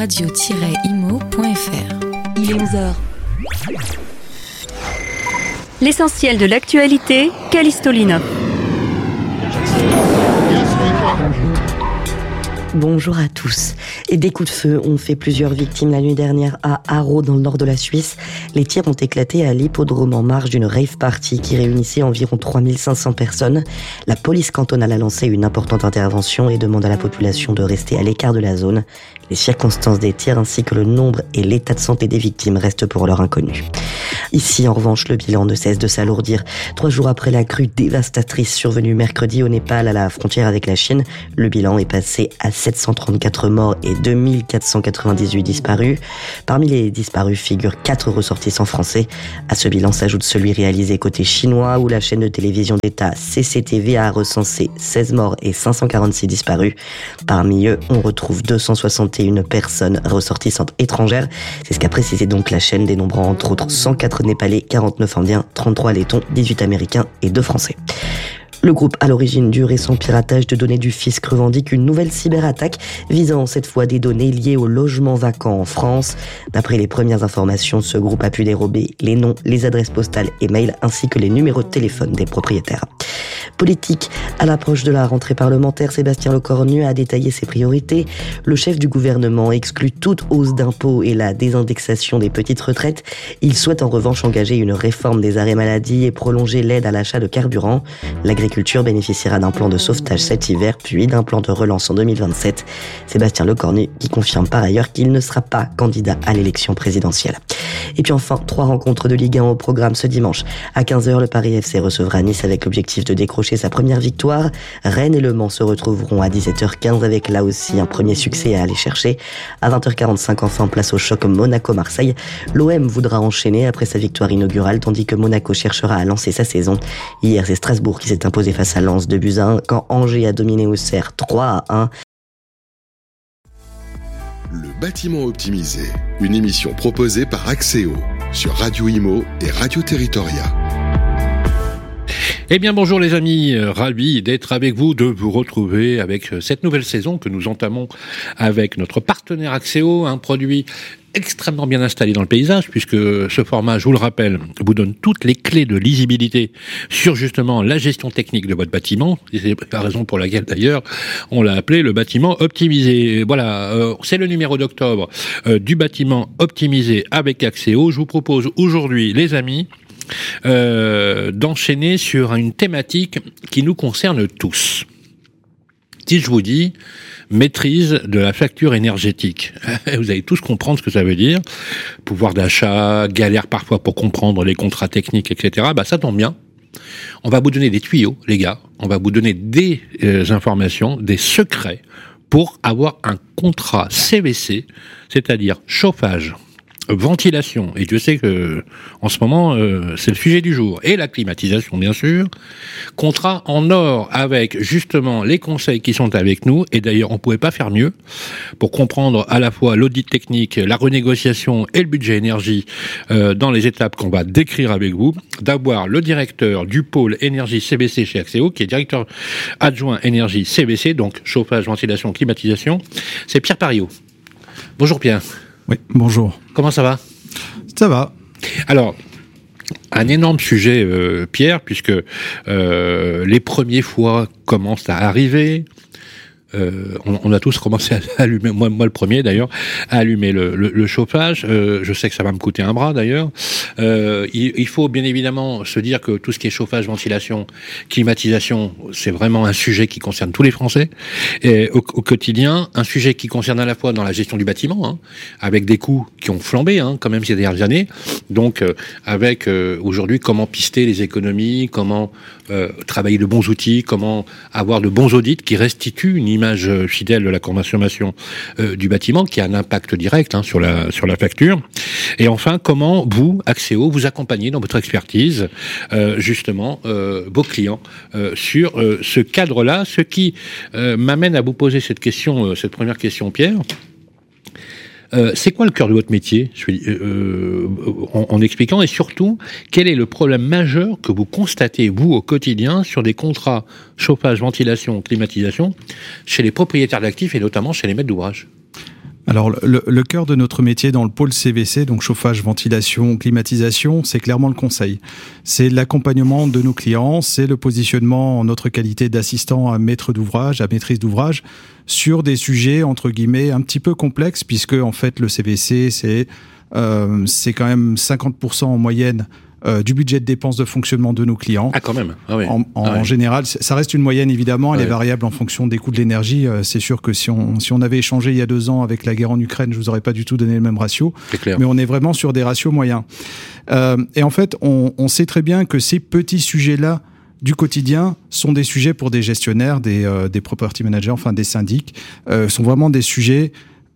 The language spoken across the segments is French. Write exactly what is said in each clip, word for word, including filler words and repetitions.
radio tiret imo point f r. Il est onze heures. L'essentiel de l'actualité, Callisto Linop. Bonjour à tous. Et des coups de feu ont fait plusieurs victimes la nuit dernière à Haro, dans le nord de la Suisse. Les tirs ont éclaté à l'hippodrome en marge d'une rave party qui réunissait environ trois mille cinq cents personnes. La police cantonale a lancé une importante intervention et demande à la population de rester à l'écart de la zone. Les circonstances des tirs ainsi que le nombre et l'état de santé des victimes restent pour l'heure inconnus. Ici, en revanche, le bilan ne cesse de s'alourdir. Trois jours après la crue dévastatrice survenue mercredi au Népal à la frontière avec la Chine, le bilan est passé à sept cent trente-quatre morts et deux mille quatre cent quatre-vingt-dix-huit disparus. Parmi les disparus figurent quatre ressortissants français. À ce bilan s'ajoute celui réalisé côté chinois où la chaîne de télévision d'État C C T V a recensé seize morts et cinq cent quarante-six disparus. Parmi eux, on retrouve deux cent soixante et une personnes ressortissantes étrangères. C'est ce qu'a précisé donc la chaîne, dénombrant entre autres cent quatre Népalais, quarante-neuf Indiens, trente-trois Lettons, dix-huit Américains et deux Français. Le groupe à l'origine du récent piratage de données du fisc revendique une nouvelle cyberattaque visant cette fois des données liées aux logements vacants en France. D'après les premières informations, ce groupe a pu dérober les noms, les adresses postales et mails ainsi que les numéros de téléphone des propriétaires. Politique. À l'approche de la rentrée parlementaire, Sébastien Lecornu a détaillé ses priorités. Le chef du gouvernement exclut toute hausse d'impôts et la désindexation des petites retraites. Il souhaite en revanche engager une réforme des arrêts maladie et prolonger l'aide à l'achat de carburant. L'agriculture bénéficiera d'un plan de sauvetage cet hiver, puis d'un plan de relance en deux mille vingt-sept. Sébastien Lecornu qui confirme par ailleurs qu'il ne sera pas candidat à l'élection présidentielle. Et puis enfin, trois rencontres de Ligue un au programme ce dimanche. À quinze heures, le Paris F C recevra Nice avec l'objectif de décrocher sa première victoire. Rennes et Le Mans se retrouveront à dix-sept heures quinze avec là aussi un premier succès à aller chercher. À vingt heures quarante-cinq, enfin, place au choc Monaco-Marseille. L'O M voudra enchaîner après sa victoire inaugurale, tandis que Monaco cherchera à lancer sa saison. Hier, c'est Strasbourg qui s'est imposé face à Lens deux buts à un, quand Angers a dominé Auxerre trois à un. Le bâtiment optimisé, une émission proposée par Axéo sur Radio Imo et Radio Territoria. Eh bien bonjour les amis, ravi d'être avec vous, de vous retrouver avec cette nouvelle saison que nous entamons avec notre partenaire Axéo, un produit extrêmement bien installé dans le paysage, puisque ce format, je vous le rappelle, vous donne toutes les clés de lisibilité sur justement la gestion technique de votre bâtiment. C'est la raison pour laquelle d'ailleurs on l'a appelé le bâtiment optimisé. Voilà, euh, c'est le numéro d'octobre euh, du bâtiment optimisé avec Axéo. Je vous propose aujourd'hui, les amis, euh, d'enchaîner sur une thématique qui nous concerne tous. Si je vous dis maîtrise de la facture énergétique, vous allez tous comprendre ce que ça veut dire. Pouvoir d'achat, galère parfois pour comprendre les contrats techniques, et cetera. Bah ça tombe bien. On va vous donner des tuyaux, les gars. On va vous donner des euh, informations, des secrets pour avoir un contrat C V C, c'est-à-dire chauffage, ventilation, et Dieu sait que en ce moment euh, c'est le sujet du jour, et la climatisation bien sûr, contrat en or avec justement les conseils qui sont avec nous, et d'ailleurs on pouvait pas faire mieux pour comprendre à la fois l'audit technique, la renégociation et le budget énergie euh, dans les étapes qu'on va décrire avec vous, d'avoir le directeur du pôle énergie C V C chez Axéo, qui est directeur adjoint énergie C V C, donc chauffage, ventilation, climatisation, c'est Pierre Pariot. Bonjour Pierre. Oui, bonjour. Comment ça va ? Ça va. Alors, un énorme sujet, euh, Pierre, puisque euh, les premiers fois commencent à arriver. Euh, on, on a tous commencé à allumer, moi, moi le premier d'ailleurs, à allumer le, le, le chauffage. Euh, je sais que ça va me coûter un bras d'ailleurs. Euh, il, il faut bien évidemment se dire que tout ce qui est chauffage, ventilation, climatisation, c'est vraiment un sujet qui concerne tous les Français et au, au quotidien. Un sujet qui concerne à la fois dans la gestion du bâtiment, hein, avec des coûts qui ont flambé hein, quand même ces dernières années. Donc euh, avec euh, aujourd'hui comment pister les économies, comment euh, travailler de bons outils, comment avoir de bons audits qui restituent une image fidèle de la consommation euh, du bâtiment qui a un impact direct hein, sur la sur la facture. Et enfin, comment vous, Axéo, vous accompagnez dans votre expertise euh, justement euh, vos clients euh, sur euh, ce cadre-là, ce qui euh, m'amène à vous poser cette question, euh, cette première question, Pierre. Euh, c'est quoi le cœur de votre métier, je suis, euh, en, en expliquant, et surtout, quel est le problème majeur que vous constatez, vous, au quotidien, sur des contrats chauffage, ventilation, climatisation, chez les propriétaires d'actifs et notamment chez les maîtres d'ouvrage ? Alors, le, le cœur de notre métier dans le pôle C V C, donc chauffage, ventilation, climatisation, c'est clairement le conseil. C'est l'accompagnement de nos clients, c'est le positionnement en notre qualité d'assistant à maître d'ouvrage, à maîtrise d'ouvrage, sur des sujets, entre guillemets, un petit peu complexes, puisque, en fait, le C V C, c'est, euh, c'est quand même cinquante pour cent en moyenne Euh, du budget de dépenses de fonctionnement de nos clients. Ah, quand même. Ah oui. En, en, ah oui. en général, ça reste une moyenne, évidemment. Elle ah est oui. variable en fonction des coûts de l'énergie. Euh, c'est sûr que si on, si on avait échangé il y a deux ans avec la guerre en Ukraine, je vous aurais pas du tout donné le même ratio. C'est clair. Mais on est vraiment sur des ratios moyens. Euh, et en fait, on, on sait très bien que ces petits sujets-là du quotidien sont des sujets pour des gestionnaires, des, euh, des property managers, enfin des syndics, euh, sont vraiment des sujets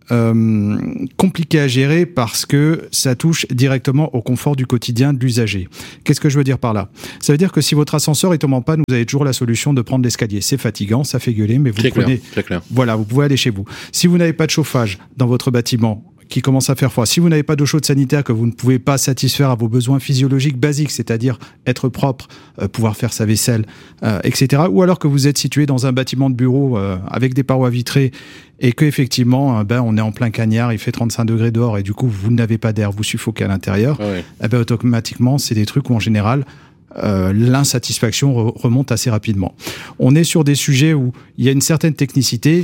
Euh, compliqué à gérer parce que ça touche directement au confort du quotidien de l'usager. Qu'est-ce que je veux dire par là ? Ça veut dire que si votre ascenseur est tombé en panne, vous avez toujours la solution de prendre l'escalier. C'est fatigant, ça fait gueuler, mais vous c'est prenez. Clair, c'est clair. Voilà, vous pouvez aller chez vous. Si vous n'avez pas de chauffage dans votre bâtiment, qui commence à faire froid, si vous n'avez pas d'eau chaude sanitaire, que vous ne pouvez pas satisfaire à vos besoins physiologiques basiques, c'est-à-dire être propre, euh, pouvoir faire sa vaisselle, euh, et cetera, ou alors que vous êtes situé dans un bâtiment de bureau euh, avec des parois vitrées et que effectivement, euh, ben, on est en plein cagnard, il fait trente-cinq degrés dehors et du coup, vous n'avez pas d'air, vous suffoquez à l'intérieur, ah ouais. eh ben, automatiquement, c'est des trucs où en général, Euh, l'insatisfaction re- remonte assez rapidement. On est sur des sujets où il y a une certaine technicité.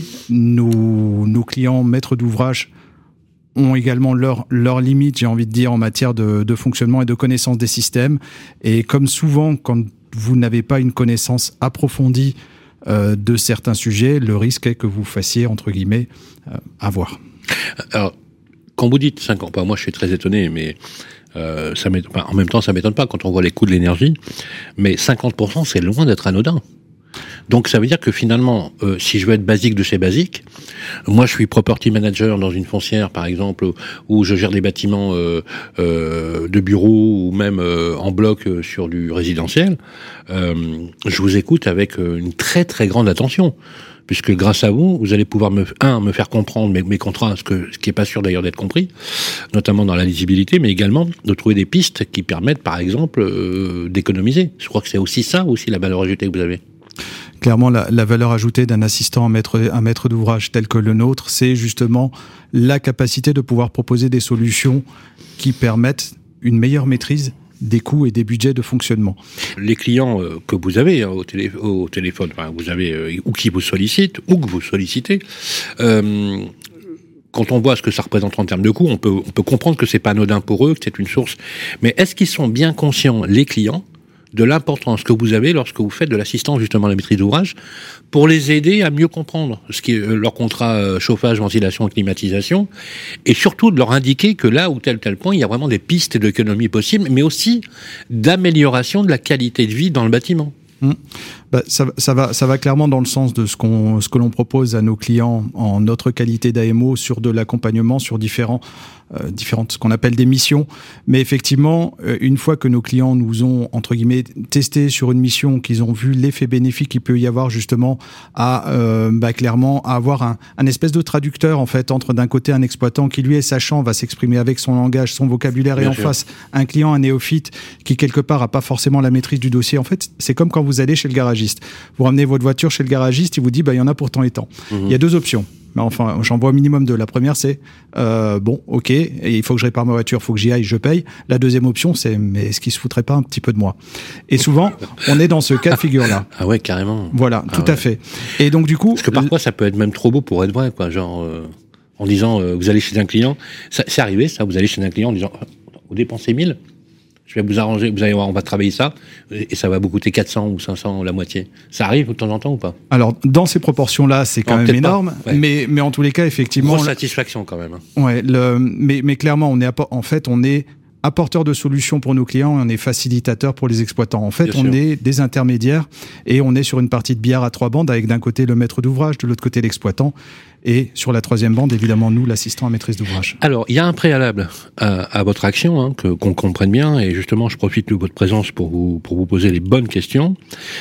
Nos, nos clients maîtres d'ouvrage ont également leurs leur limites, j'ai envie de dire, en matière de, de fonctionnement et de connaissance des systèmes. Et comme souvent, quand vous n'avez pas une connaissance approfondie euh, de certains sujets, le risque est que vous fassiez, entre guillemets, euh, avoir. Alors, quand vous dites cinquante, moi je suis très étonné, mais euh, ça enfin, en même temps ça m'étonne pas quand on voit les coûts de l'énergie, mais cinquante pour cent c'est loin d'être anodin. Donc ça veut dire que finalement, euh, si je veux être basique de chez basique, moi je suis property manager dans une foncière par exemple, où je gère des bâtiments euh, euh, de bureaux ou même euh, en bloc euh, sur du résidentiel, euh, je vous écoute avec euh, une très très grande attention. Puisque grâce à vous, vous allez pouvoir me, un, me faire comprendre mes, mes contrats, ce, que, ce qui n'est pas sûr d'ailleurs d'être compris, notamment dans la lisibilité, mais également de trouver des pistes qui permettent, par exemple, euh, d'économiser. Je crois que c'est aussi ça, aussi la valeur ajoutée que vous avez. Clairement, la, la valeur ajoutée d'un assistant à maître, un maître d'ouvrage tel que le nôtre, c'est justement la capacité de pouvoir proposer des solutions qui permettent une meilleure maîtrise des coûts et des budgets de fonctionnement. Les clients euh, que vous avez hein, au, télé, au téléphone, enfin, vous avez euh, ou qui vous sollicitent ou que vous sollicitez, euh, quand on voit ce que ça représente en termes de coûts, on peut, on peut comprendre que c'est pas anodin pour eux, que c'est une source. Mais est-ce qu'ils sont bien conscients, les clients, de l'importance que vous avez lorsque vous faites de l'assistance justement à la maîtrise d'ouvrage pour les aider à mieux comprendre ce qui est leur contrat chauffage, ventilation et climatisation, et surtout de leur indiquer que là ou tel tel point, il y a vraiment des pistes d'économie possibles, mais aussi d'amélioration de la qualité de vie dans le bâtiment. Mmh. Bah, ça, ça, va, ça va clairement dans le sens de ce, qu'on, ce que l'on propose à nos clients en notre qualité d'A M O sur de l'accompagnement, sur différents, euh, différentes, ce qu'on appelle des missions. Mais effectivement, euh, une fois que nos clients nous ont, entre guillemets, testé sur une mission, qu'ils ont vu l'effet bénéfique qu'il peut y avoir justement à, euh, bah, clairement, à avoir un, un espèce de traducteur, en fait, entre d'un côté un exploitant qui, lui, est sachant, va s'exprimer avec son langage, son vocabulaire, Bien et sûr. En face, un client, un néophyte, qui, quelque part, a pas forcément la maîtrise du dossier. En fait, c'est comme quand vous allez chez le garagiste. Vous ramenez votre voiture chez le garagiste, il vous dit bah, il y en a pour tant et tant. Mmh. Il y a deux options. Mais enfin, j'en vois au minimum deux. La première, c'est euh, bon, ok, et il faut que je répare ma voiture, il faut que j'y aille, je paye. La deuxième option, c'est mais est-ce qu'il se foutrait pas un petit peu de moi ? Et souvent, on est dans ce cas de figure-là. Ah ouais, carrément. Voilà, ah tout ouais. à fait. Et donc du coup, parce que parfois, ça peut être même trop beau pour être vrai, quoi. Genre, euh, en disant, euh, vous allez chez un client, ça, c'est arrivé, ça. Vous allez chez un client en disant, vous dépensez mille. Je vais vous arranger, vous allez voir, on va travailler ça, et ça va vous coûter quatre cents ou cinq cents, la moitié. Ça arrive de temps en temps ou pas ? Alors, dans ces proportions-là, c'est quand non, même énorme, ouais. mais, mais en tous les cas, effectivement... Grosse satisfaction quand même. Ouais, le, mais, mais clairement, on est, en fait, on est apporteur de solutions pour nos clients et on est facilitateur pour les exploitants. En fait, Bien on sûr. Est des intermédiaires et on est sur une partie de billard à trois bandes avec d'un côté le maître d'ouvrage, de l'autre côté l'exploitant et sur la troisième bande, évidemment, nous, l'assistant à maîtrise d'ouvrage. Alors, il y a un préalable à, à votre action, hein, que, qu'on comprenne bien et justement, je profite de votre présence pour vous, pour vous poser les bonnes questions.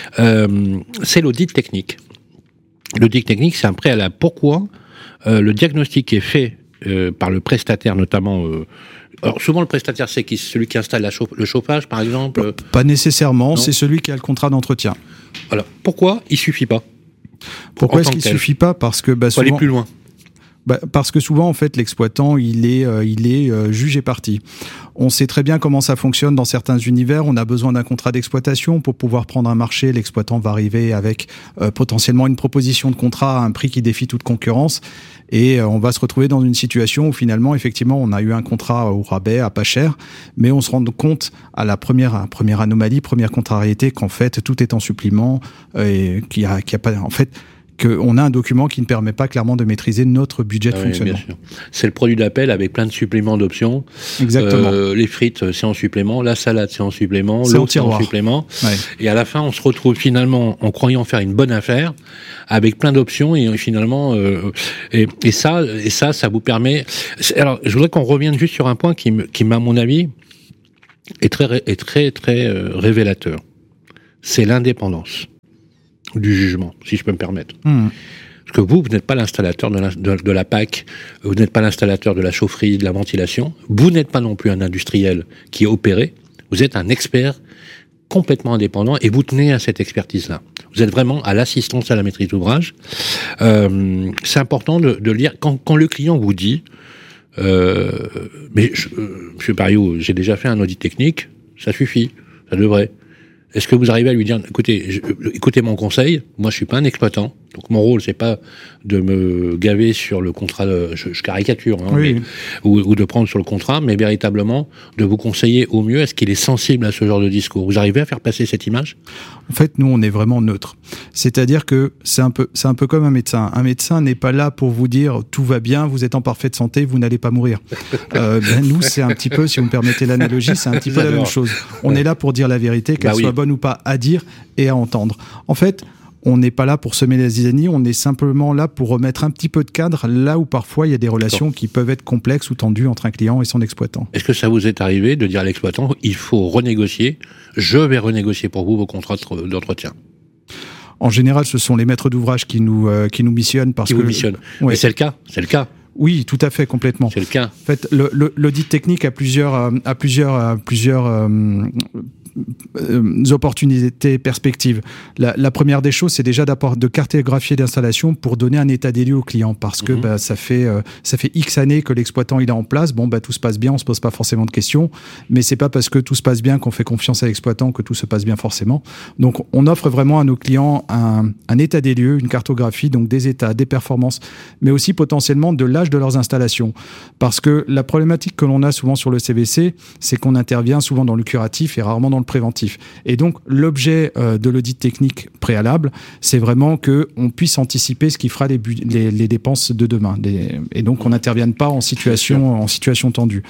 Euh, c'est l'audit technique. L'audit technique, c'est un préalable. Pourquoi euh, le diagnostic qui est fait euh, par le prestataire, notamment... Euh, Alors souvent le prestataire c'est qui, celui qui installe la chauffe, le chauffage par exemple. Pas nécessairement, non. C'est celui qui a le contrat d'entretien. Alors pourquoi il suffit pas ? Pourquoi est-ce qu'il suffit pas ? Parce que bah, souvent, faut aller plus loin. Bah, parce que souvent, en fait, l'exploitant, il est, euh, il est euh, jugé parti. On sait très bien comment ça fonctionne dans certains univers. On a besoin d'un contrat d'exploitation pour pouvoir prendre un marché. L'exploitant va arriver avec euh, potentiellement une proposition de contrat à un prix qui défie toute concurrence. Et euh, on va se retrouver dans une situation où finalement, effectivement, on a eu un contrat au rabais, à pas cher, mais on se rend compte à la première, à la première anomalie, première contrariété, qu'en fait, tout est en supplément euh, et qu'il y a, qu'il y a pas, en fait, qu'on a un document qui ne permet pas clairement de maîtriser notre budget de ah oui, fonctionnement. Bien sûr. C'est le produit d'appel avec plein de suppléments d'options. Exactement. Euh, les frites, c'est en supplément. La salade, c'est en supplément. C'est L'eau, en c'est en tiroir. supplément. Ouais. Et à la fin, on se retrouve finalement en croyant faire une bonne affaire avec plein d'options et finalement, euh, et, et ça, et ça, ça vous permet. Alors, je voudrais qu'on revienne juste sur un point qui, me, qui, à mon avis, est très, est très, très euh, révélateur. C'est l'indépendance du jugement, si je peux me permettre. Mmh. Parce que vous, vous n'êtes pas l'installateur de la, de, de la P A C, vous n'êtes pas l'installateur de la chaufferie, de la ventilation, vous n'êtes pas non plus un industriel qui est opéré, vous êtes un expert complètement indépendant et vous tenez à cette expertise-là. Vous êtes vraiment à l'assistance à la maîtrise d'ouvrage. Euh, c'est important de, de lire, quand, quand le client vous dit euh, mais je, euh, monsieur Pariou, j'ai déjà fait un audit technique, ça suffit, ça devrait. Est-ce que vous arrivez à lui dire, écoutez, je, écoutez mon conseil, moi je suis pas un exploitant, donc mon rôle c'est pas de me gaver sur le contrat, de, je, je caricature, hein, oui. mais, ou, ou de prendre sur le contrat, mais véritablement de vous conseiller au mieux. Est-ce qu'il est sensible à ce genre de discours? Vous arrivez à faire passer cette image? En fait, nous, on est vraiment neutre. C'est-à-dire que c'est un peu, c'est un peu comme un médecin. Un médecin n'est pas là pour vous dire tout va bien, vous êtes en parfaite santé, vous n'allez pas mourir. Euh, ben nous, c'est un petit peu, si vous me permettez l'analogie, c'est un petit peu la même chose. On est là pour dire la vérité, qu'elle bah soit oui. bonne ou pas à dire et à entendre. En fait, on n'est pas là pour semer la zizanie, on est simplement là pour remettre un petit peu de cadre là où parfois il y a des relations D'accord. qui peuvent être complexes ou tendues entre un client et son exploitant. Est-ce que ça vous est arrivé de dire à l'exploitant, il faut renégocier, je vais renégocier pour vous vos contrats d'entretien? En général, ce sont les maîtres d'ouvrage qui nous, euh, qui nous missionnent parce qui que... vous missionnent. Ouais. Mais c'est le cas, c'est le cas. Oui, tout à fait, complètement. C'est le cas. En fait, le, le, l'audit technique a plusieurs, euh, a plusieurs, euh, plusieurs euh, euh, opportunités, perspectives. La, la première des choses, c'est déjà de cartographier l'installation pour donner un état des lieux au client, parce que mmh. bah, ça fait euh, ça fait X années que l'exploitant il est en place. Bon, bah tout se passe bien, on se pose pas forcément de questions, mais c'est pas parce que tout se passe bien qu'on fait confiance à l'exploitant que tout se passe bien forcément. Donc, on offre vraiment à nos clients un, un état des lieux, une cartographie, donc des états, des performances, mais aussi potentiellement de l'âge de leurs installations, parce que la problématique que l'on a souvent sur le C V C, c'est qu'on intervient souvent dans le curatif et rarement dans le préventif. Et donc, l'objet euh, de l'audit technique préalable, c'est vraiment qu'on puisse anticiper ce qui fera les, bu- les, les dépenses de demain. Les, et donc, on n'intervienne pas en situation, en situation tendue.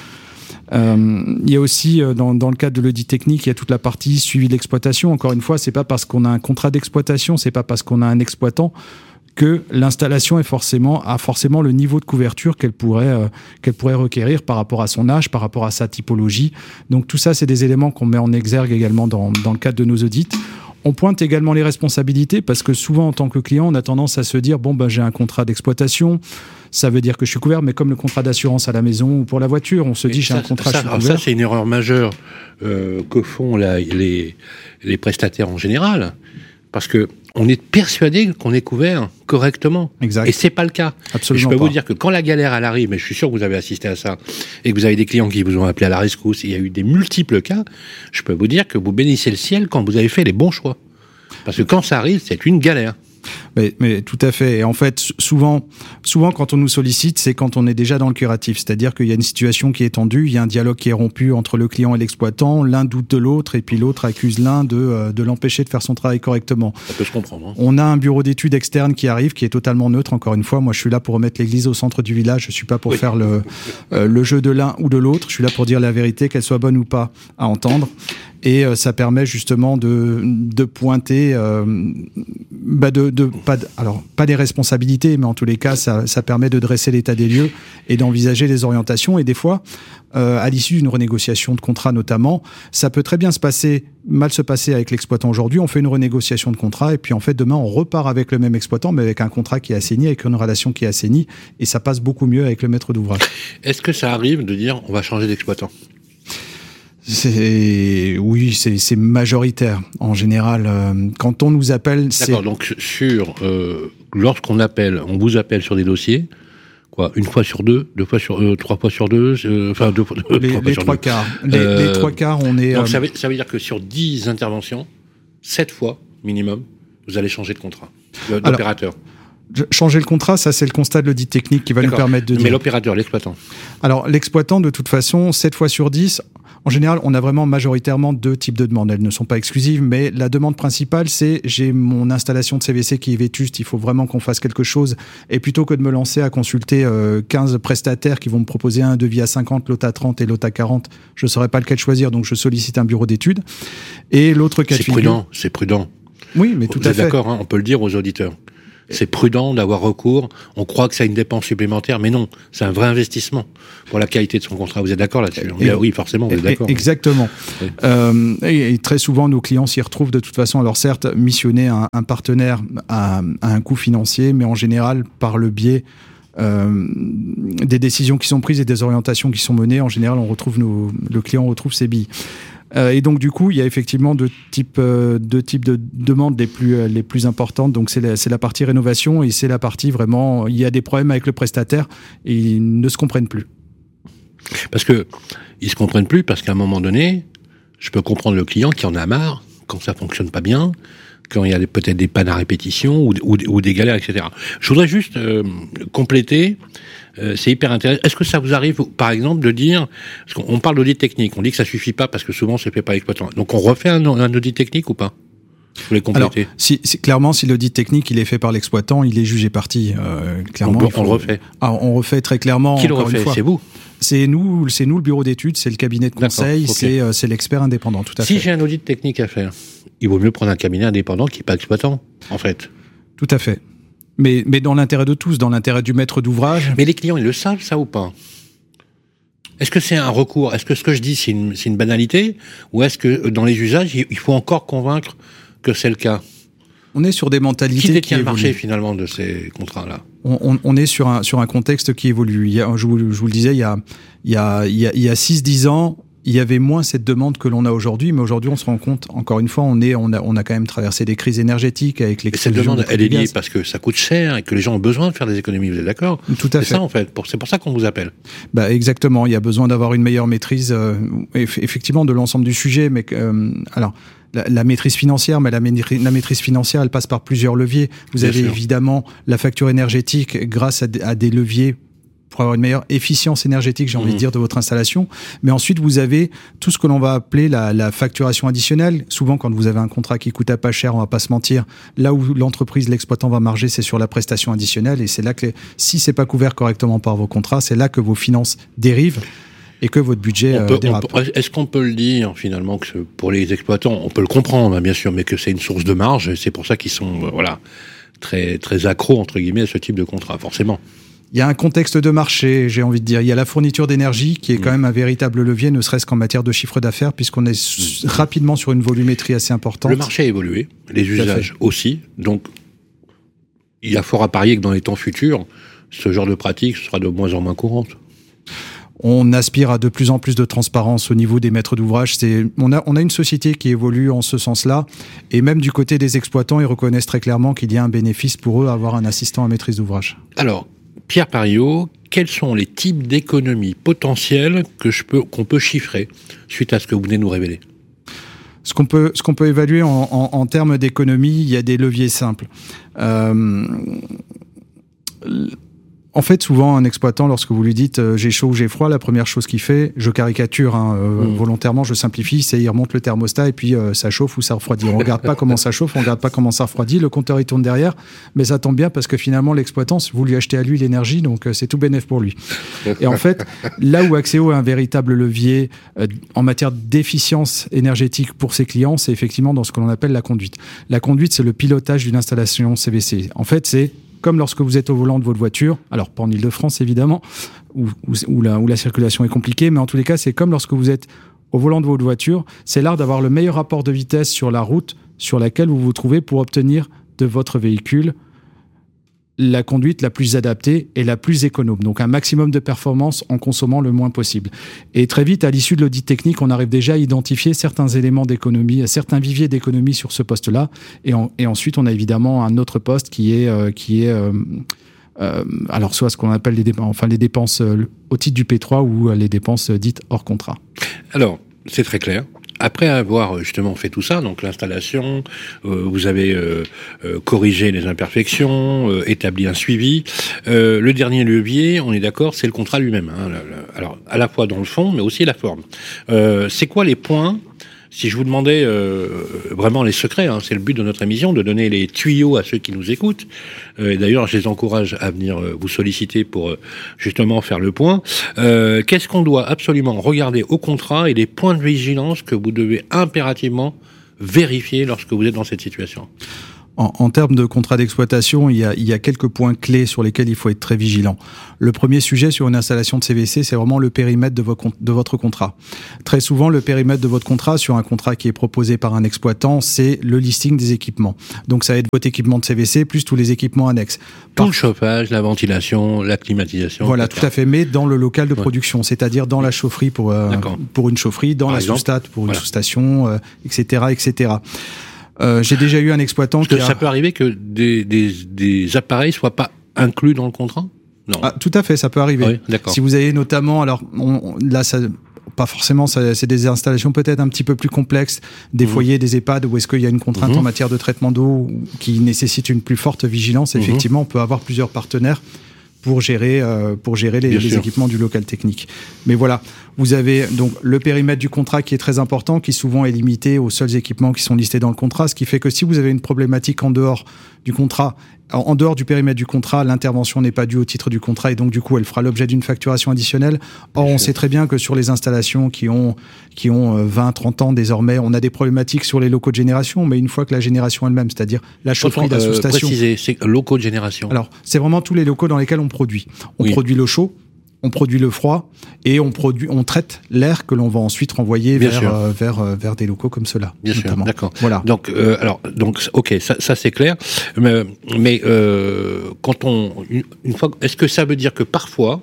Euh, il y a aussi, euh, dans, dans le cadre de l'audit technique, il y a toute la partie suivi de l'exploitation. Encore une fois, c'est pas parce qu'on a un contrat d'exploitation, c'est pas parce qu'on a un exploitant que l'installation est forcément, a forcément le niveau de couverture qu'elle pourrait, euh, qu'elle pourrait requérir par rapport à son âge, par rapport à sa typologie. Donc tout ça, c'est des éléments qu'on met en exergue également dans, dans le cadre de nos audits. On pointe également les responsabilités parce que souvent, en tant que client, on a tendance à se dire « bon, ben, j'ai un contrat d'exploitation, ça veut dire que je suis couvert, mais comme le contrat d'assurance à la maison ou pour la voiture, on se dit « j'ai un contrat, ça, je suis couvert ». Ça, c'est une erreur majeure euh, que font la, les, les prestataires en général. Parce que on est persuadé qu'on est couvert correctement. Exact. Et c'est pas le cas. Absolument et je peux pas. vous dire que quand la galère elle arrive, mais je suis sûr que vous avez assisté à ça, et que vous avez des clients qui vous ont appelé à la rescousse, et il y a eu des multiples cas, je peux vous dire que vous bénissez le ciel quand vous avez fait les bons choix. Parce que quand ça arrive, c'est une galère. Mais, mais tout à fait. Et en fait, souvent, souvent, quand on nous sollicite, c'est quand on est déjà dans le curatif. C'est-à-dire qu'il y a une situation qui est tendue, il y a un dialogue qui est rompu entre le client et l'exploitant, l'un doute de l'autre, et puis l'autre accuse l'un de, euh, de l'empêcher de faire son travail correctement. Ça peut se comprendre. Hein. On a un bureau d'études externe qui arrive, qui est totalement neutre, encore une fois. Moi, je suis là pour remettre l'église au centre du village. Je suis pas pour oui. faire le, euh, le jeu de l'un ou de l'autre. Je suis là pour dire la vérité, qu'elle soit bonne ou pas à entendre. Et euh, ça permet justement de, de pointer, euh, bah de, de, pas de, alors pas des responsabilités, mais en tous les cas, ça, ça permet de dresser l'état des lieux et d'envisager les orientations. Et des fois, euh, à l'issue d'une renégociation de contrat notamment, ça peut très bien se passer, mal se passer avec l'exploitant aujourd'hui. On fait une renégociation de contrat et puis en fait demain on repart avec le même exploitant, mais avec un contrat qui est assaini, avec une relation qui est assainie, et ça passe beaucoup mieux avec le maître d'ouvrage. Est-ce que ça arrive de dire on va changer d'exploitant ? C'est oui, c'est, c'est majoritaire en général. Euh, quand on nous appelle, c'est... D'accord. Donc sur euh, lorsqu'on appelle, on vous appelle sur des dossiers, quoi, une fois sur deux, deux fois sur, euh, trois fois sur deux, euh, enfin deux fois. Les, trois, fois les sur trois deux. quarts. Les, Euh, les trois quarts, on est. Donc euh, ça, veut, ça veut dire que sur dix interventions, sept fois minimum, vous allez changer de contrat, de- d'opérateur. je- changer le contrat, ça c'est le constat de l'audit technique qui va nous D'accord. permettre de Mais dire. l'opérateur, l'exploitant. Alors l'exploitant, de toute façon, sept fois sur dix. En général, on a vraiment majoritairement deux types de demandes. Elles ne sont pas exclusives, mais la demande principale, c'est j'ai mon installation de C V C qui est vétuste, il faut vraiment qu'on fasse quelque chose. Et plutôt que de me lancer à consulter euh, quinze prestataires qui vont me proposer un devis à cinquante, l'autre à trente et l'autre à quarante, je ne saurais pas lequel choisir, donc je sollicite un bureau d'études. Et l'autre cas de C'est figure... prudent, c'est prudent. Oui, mais tout Vous à êtes fait. d'accord, hein, on peut le dire aux auditeurs. C'est prudent d'avoir recours. On croit que c'est une dépense supplémentaire, mais non, c'est un vrai investissement pour la qualité de son contrat. Vous êtes d'accord là-dessus? On dit, Et- ah oui, forcément, vous êtes d'accord. Exactement. Oui. Euh, et, et très souvent, nos clients s'y retrouvent de toute façon. Alors certes, missionner un, un partenaire à, à un coût financier, mais en général, par le biais euh, des décisions qui sont prises et des orientations qui sont menées, en général, on retrouve nos, le client retrouve ses billes. Euh, et donc du coup, il y a effectivement deux types, euh, deux types de demandes les plus, euh, les plus importantes. Donc c'est la, c'est la partie rénovation et c'est la partie vraiment, il y a des problèmes avec le prestataire et ils ne se comprennent plus. Parce que ils se comprennent plus, parce qu'à un moment donné, je peux comprendre le client qui en a marre quand ça fonctionne pas bien, quand il y a des- peut-être des pannes à répétition ou, ou, ou des galères, et cetera. Je voudrais juste euh, compléter. Euh, c'est hyper intéressant. Est-ce que ça vous arrive, par exemple, de dire, parce qu'on on parle d'audit technique, on dit que ça suffit pas parce que souvent c'est fait par l'exploitant. Donc on refait un, un audit technique ou pas? Vous voulez Alors, compléter? si, si- clairement, si l'audit technique il est fait par l'exploitant, il est jugé parti. Euh, clairement, on, il faut- on le refait. Ah, on refait très clairement. Qui le encore une refait? fois. C'est vous. C'est nous, c'est nous le bureau d'études, c'est le cabinet de conseil, D'accord, ok. c'est euh, c'est l'expert indépendant, tout à Si fait. j'ai un audit technique à faire, il vaut mieux prendre un cabinet indépendant qui n'est pas exploitant, en fait. Tout à fait. Mais, mais dans l'intérêt de tous, dans l'intérêt du maître d'ouvrage. Mais les clients, ils le savent, ça ou pas? Est-ce que c'est un recours? Est-ce que ce que je dis, c'est une, c'est une banalité? Ou est-ce que dans les usages, il il faut encore convaincre que c'est le cas? On est sur des mentalités Qui détient qui le marché, évoluent. finalement, de ces contrats-là? On, on, on est sur un, sur un contexte qui évolue. Il y a, je, vous, je vous le disais, il y a, il y a, il y a, il y a six dix ans, il y avait moins cette demande que l'on a aujourd'hui, mais aujourd'hui, on se rend compte, encore une fois, on, est, on, a, on a quand même traversé des crises énergétiques avec Et cette l'explosion demande, des prix elle est du liée gaz. parce que ça coûte cher et que les gens ont besoin de faire des économies, vous êtes d'accord? Tout à C'est fait. ça, en fait. Pour- C'est pour ça qu'on vous appelle. Bah, exactement. Il y a besoin d'avoir une meilleure maîtrise, euh, eff- effectivement, de l'ensemble du sujet. Mais euh, alors, la, la maîtrise financière, mais la, maîtrise- la maîtrise financière, elle passe par plusieurs leviers. Vous Bien avez sûr. évidemment la facture énergétique grâce à, des- à des leviers pour avoir une meilleure efficience énergétique, j'ai envie Mhm. de dire, de votre installation. Mais ensuite, vous avez tout ce que l'on va appeler la, la facturation additionnelle. Souvent, quand vous avez un contrat qui coûte à pas cher, on va pas se mentir, là où l'entreprise, l'exploitant va marger, c'est sur la prestation additionnelle. Et c'est là que, les- si c'est pas couvert correctement par vos contrats, c'est là que vos finances dérivent et que votre budget On euh, peut- on dérape. peut- Est-ce qu'on peut le dire, finalement, que ce- pour les exploitants, on peut le comprendre, hein, bien sûr, mais que c'est une source de marge, et c'est pour ça qu'ils sont, euh, voilà, très, très accros, entre guillemets, à ce type de contrat, forcément. Il y a un contexte de marché, j'ai envie de dire. Il y a la fourniture d'énergie qui est quand Mmh. même un véritable levier, ne serait-ce qu'en matière de chiffre d'affaires, puisqu'on est s- rapidement sur une volumétrie assez importante. Le marché a évolué, les à fait. usages aussi, donc il y a fort à parier que dans les temps futurs, ce genre de pratique sera de moins en moins courante. On aspire à de plus en plus de transparence au niveau des maîtres d'ouvrage. C'est, on a, on a une société qui évolue en ce sens-là. Et même du côté des exploitants, ils reconnaissent très clairement qu'il y a un bénéfice pour eux à avoir un assistant à maîtrise d'ouvrage. Alors, Pierre Pariot, quels sont les types d'économies potentielles que je peux, qu'on peut chiffrer suite à ce que vous venez de nous révéler? Ce qu'on peut, ce qu'on peut évaluer en, en, en termes d'économie, il y a des leviers simples. Euh, En fait, souvent, un exploitant, lorsque vous lui dites euh, j'ai chaud ou j'ai froid, la première chose qu'il fait, je caricature hein, euh, Mmh. volontairement, je simplifie, c'est il remonte le thermostat et puis euh, ça chauffe ou ça refroidit. On regarde pas comment ça chauffe, on regarde pas comment ça refroidit. Le compteur il tourne derrière, mais ça tombe bien parce que finalement l'exploitant, vous lui achetez à lui l'énergie, donc euh, c'est tout bénef pour lui. Et en fait, là où Axéo a un véritable levier euh, en matière d'efficience énergétique pour ses clients, c'est effectivement dans ce que l'on appelle la conduite. La conduite, c'est le pilotage d'une installation C V C. En fait, c'est comme lorsque vous êtes au volant de votre voiture, alors pas en Ile-de-France évidemment, où, où, où, la, où la circulation est compliquée, mais en tous les cas, c'est comme lorsque vous êtes au volant de votre voiture, c'est l'art d'avoir le meilleur rapport de vitesse sur la route sur laquelle vous vous trouvez pour obtenir de votre véhicule la conduite la plus adaptée et la plus économe. Donc un maximum de performance en consommant le moins possible. Et très vite, à l'issue de l'audit technique, on arrive déjà à identifier certains éléments d'économie, certains viviers d'économie sur ce poste-là. Et, en, et ensuite, on a évidemment un autre poste qui est, euh, qui est euh, euh, alors soit ce qu'on appelle les dépenses, enfin les dépenses euh, au titre du P trois ou euh, les dépenses euh, dites hors contrat. Alors, c'est très clair. Après avoir justement fait tout ça, donc l'installation, euh, vous avez euh, euh, corrigé les imperfections, euh, établi un suivi. Euh, le dernier levier, on est d'accord, c'est le contrat lui-même. Hein, le, le, alors, à la fois dans le fond, mais aussi la forme. Euh, c'est quoi les points? Si je vous demandais euh, vraiment les secrets, hein, c'est le but de notre émission, de donner les tuyaux à ceux qui nous écoutent. Euh, et d'ailleurs, je les encourage à venir euh, vous solliciter pour euh, justement faire le point. Euh, qu'est-ce qu'on doit absolument regarder au contrat et les points de vigilance que vous devez impérativement vérifier lorsque vous êtes dans cette situation? En, en termes de contrat d'exploitation, il y, a, il y a quelques points clés sur lesquels il faut être très vigilant. Le premier sujet sur une installation de C V C, c'est vraiment le périmètre de, vos, de votre contrat. Très souvent, le périmètre de votre contrat, sur un contrat qui est proposé par un exploitant, c'est le listing des équipements. Donc ça va être votre équipement de C V C plus tous les équipements annexes. Par... Tout le chauffage, la ventilation, la climatisation. Voilà, et cetera. Tout à fait, mais dans le local de production, ouais. C'est-à-dire dans la chaufferie pour, euh, pour une chaufferie, dans par la sous-stat pour voilà. Une sous-station, euh, et cetera, et cetera. Euh, j'ai déjà eu un exploitant Parce qui que a... ça peut arriver que des, des, des appareils soient pas inclus dans le contrat? Non. Ah, tout à fait, ça peut arriver. Oui, d'accord. Si vous avez notamment, alors on, là, ça, pas forcément, ça, c'est des installations peut-être un petit peu plus complexes, des mmh. foyers, des EHPAD, où est-ce qu'il y a une contrainte mmh. en matière de traitement d'eau qui nécessite une plus forte vigilance. Mmh. Effectivement, on peut avoir plusieurs partenaires pour gérer euh, pour gérer les, les équipements du local technique. Mais voilà, vous avez donc le périmètre du contrat qui est très important, qui souvent est limité aux seuls équipements qui sont listés dans le contrat, ce qui fait que si vous avez une problématique en dehors du contrat, en dehors du périmètre du contrat, l'intervention n'est pas due au titre du contrat et donc du coup elle fera l'objet d'une facturation additionnelle. Or on sait très bien que sur les installations qui ont qui ont vingt, trente ans désormais, on a des problématiques sur les locaux de génération, mais une fois que la génération elle-même, c'est-à-dire la chaufferie, la sous-station. Préciser, c'est locaux de génération. Alors c'est vraiment tous les locaux dans lesquels on produit. On oui. produit le chaud, on produit le froid et on produit, on traite l'air que l'on va ensuite renvoyer Bien vers, euh, vers, euh, vers des locaux comme ceux-là. Bien notamment. Sûr, d'accord. Voilà. Donc, euh, alors, donc, ok, ça, ça c'est clair. Mais, mais euh, quand on, une, une fois, est-ce que ça veut dire que parfois,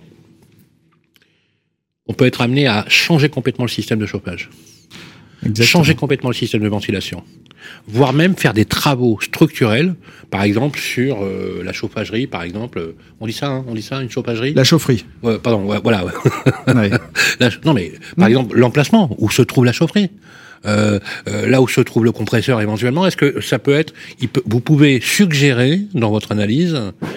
on peut être amené à changer complètement le système de chauffage, Exactement. changer complètement le système de ventilation, voire même faire des travaux structurels, par exemple sur euh, la chauffagerie, par exemple, on dit ça, hein, on dit ça, une chauffagerie. La chaufferie. Ouais, pardon, ouais, voilà. Ouais. la, non mais, par mmh. exemple, l'emplacement où se trouve la chaufferie, euh, euh, là où se trouve le compresseur éventuellement, est-ce que ça peut être, il peut, vous pouvez suggérer dans votre analyse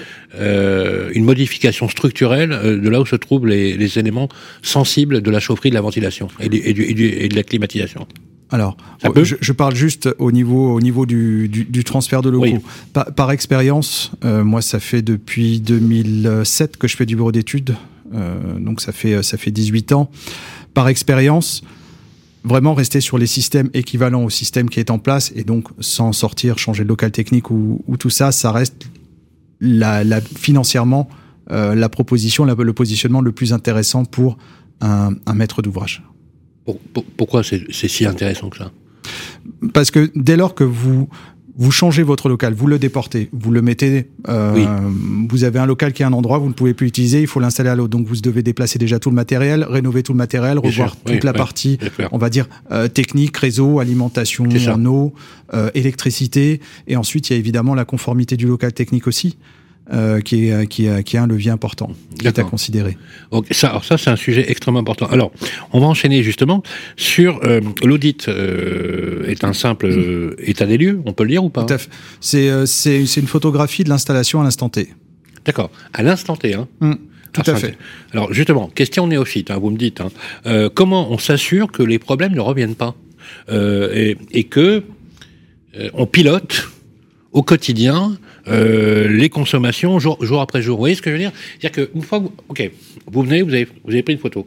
euh, une modification structurelle euh, de là où se trouvent les, les éléments sensibles de la chaufferie, de la ventilation et, du, et, du, et, du, et de la climatisation. Alors, je, je parle juste au niveau, au niveau du, du, du transfert de locaux. Oui. Par, par expérience, euh, moi, ça fait depuis deux mille sept que je fais du bureau d'études, euh, donc ça fait, ça fait dix-huit ans. Par expérience, vraiment rester sur les systèmes équivalents au système qui est en place et donc sans sortir, changer de local technique ou, ou tout ça, ça reste la, la, financièrement euh, la proposition, la, le positionnement le plus intéressant pour un, un maître d'ouvrage. Pourquoi c'est, c'est si intéressant que ça ? Parce que dès lors que vous, vous changez votre local, vous le déportez, vous le mettez, euh, oui. vous avez un local qui est à un endroit, vous ne pouvez plus l'utiliser, il faut l'installer à l'autre. Donc vous devez déplacer déjà tout le matériel, rénover tout le matériel, Bien revoir sûr. toute oui, la oui, partie, on va dire, euh, technique, réseau, alimentation en eau, euh, électricité. Et ensuite, il y a évidemment la conformité du local technique aussi. Euh, qui, est, qui, est, qui est un levier important, qui D'accord. est à considérer. Donc ça, alors ça, c'est un sujet extrêmement important. Alors, on va enchaîner justement sur euh, l'audit euh, est un simple euh, état des lieux, on peut le dire ou pas ? Tout à fait. C'est, euh, c'est, c'est une photographie de l'installation à l'instant T. D'accord, à l'instant T, hein. Mmh, tout à fait. Alors justement, question néophyte, hein, vous me dites, hein, euh, comment on s'assure que les problèmes ne reviennent pas euh, et, et que euh, on pilote au quotidien euh, les consommations jour, jour après jour. Vous voyez ce que je veux dire ? C'est-à-dire qu'une fois, vous, ok, vous venez, vous avez, vous avez pris une photo.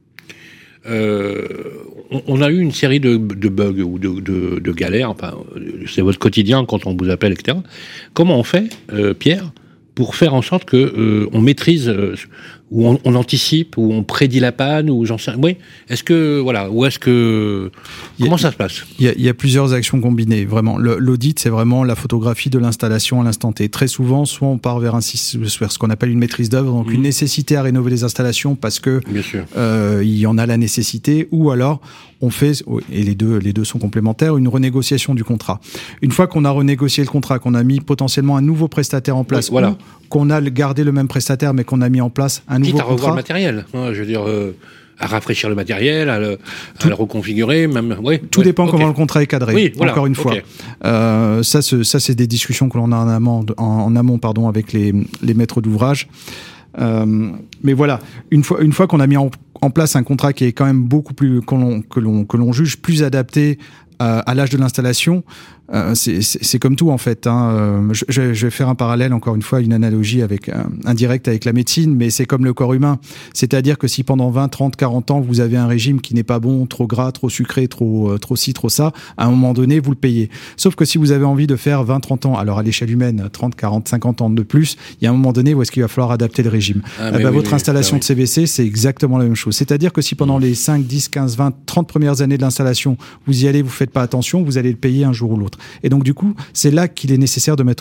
Euh, on, on a eu une série de, de bugs ou de, de, de galères. Enfin, c'est votre quotidien quand on vous appelle, et cetera. Comment on fait, euh, Pierre, pour faire en sorte que euh, on maîtrise euh, où on, on anticipe, où on prédit la panne, ou j'en sais. Oui. Est-ce que voilà, ou est-ce que comment a, ça se passe? Il y, a, il y a plusieurs actions combinées. Vraiment, Le, l'audit, c'est vraiment la photographie de l'installation à l'instant T. Très souvent, soit on part vers, un, vers ce qu'on appelle une maîtrise d'œuvre, donc mmh. une nécessité à rénover les installations parce que euh, il y en a la nécessité, ou alors on fait, et les deux, les deux sont complémentaires, une renégociation du contrat. Une fois qu'on a renégocié le contrat, qu'on a mis potentiellement un nouveau prestataire en place, oui, voilà. qu'on a gardé le même prestataire mais qu'on a mis en place un nouveau Quitte à contrat. revoir le matériel, hein, je veux dire, euh, à rafraîchir le matériel, à le, tout, à le reconfigurer, même. Ouais, tout ouais, dépend okay. comment le contrat est cadré. Oui, voilà, encore une fois, okay. euh, ça, ce, ça, c'est des discussions que l'on a en amont, en, en amont, pardon, avec les, les maîtres d'ouvrage. Euh, mais voilà, une fois, une fois qu'on a mis en, en place un contrat qui est quand même beaucoup plus, que l'on, que l'on, que l'on juge plus adapté à, à l'âge de l'installation, euh, c'est, c'est, c'est comme tout en fait. Hein. Je, je vais faire un parallèle, encore une fois, une analogie avec un, indirect avec la médecine, mais c'est comme le corps humain. C'est-à-dire que si pendant vingt, trente, quarante ans, vous avez un régime qui n'est pas bon, trop gras, trop sucré, trop, trop ci, trop ça, à un moment donné, vous le payez. Sauf que si vous avez envie de faire vingt, trente ans, alors à l'échelle humaine, trente, quarante, cinquante ans de plus, il y a un moment donné où est-ce qu'il va falloir adapter le régime. Ah, eh ben, oui, votre oui, installation oui. de C V C, c'est exactement la même chose. C'est-à-dire que si pendant mmh. les cinq, dix, quinze, vingt, trente premières années de l'installation, vous y allez, vous faites pas attention, vous allez le payer un jour ou l'autre. Et donc, du coup, c'est là qu'il est nécessaire de mettre